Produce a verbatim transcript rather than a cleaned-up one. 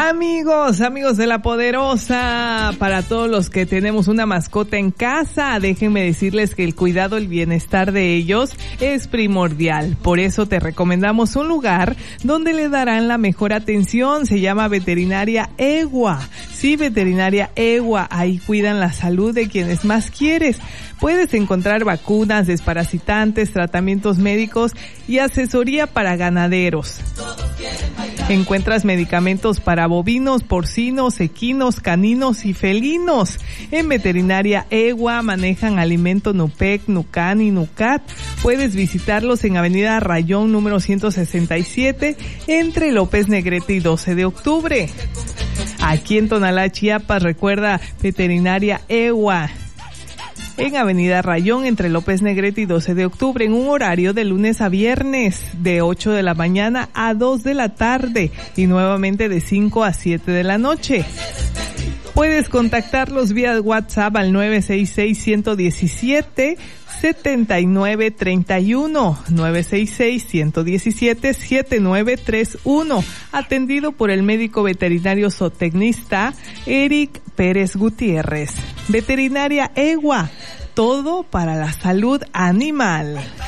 Amigos, amigos de La Poderosa, para todos los que tenemos una mascota en casa, déjenme decirles que el cuidado, el bienestar de ellos es primordial. Por eso te recomendamos un lugar donde le darán la mejor atención. Se llama Veterinaria Egua. Sí, Veterinaria Egua. Ahí cuidan la salud de quienes más quieres. Puedes encontrar vacunas, desparasitantes, tratamientos médicos y asesoría para ganaderos. Encuentras medicamentos para bovinos, porcinos, equinos, caninos y felinos. En Veterinaria Egua manejan alimento Nupec, Nucan y Nucat. Puedes visitarlos en Avenida Rayón número ciento sesenta y siete, entre López Negrete y doce de octubre. Aquí en Tonalá, Chiapas, recuerda Veterinaria Egua. En Avenida Rayón, entre López Negrete y doce de octubre, en un horario de lunes a viernes, de ocho de la mañana a dos de la tarde, y nuevamente de cinco a siete de la noche. Puedes contactarlos vía WhatsApp al nueve seis seis, uno uno siete, siete nueve tres uno, nueve seis seis, uno uno siete, siete nueve tres uno, atendido por el médico veterinario zootecnista Eric Pérez Gutiérrez. Veterinaria Egua, todo para la salud animal.